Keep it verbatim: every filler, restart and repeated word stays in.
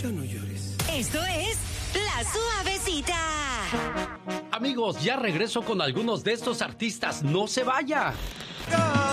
Ya no llores. Esto es La Suavecita. Amigos, ya regreso con algunos de estos artistas. ¡No se vaya!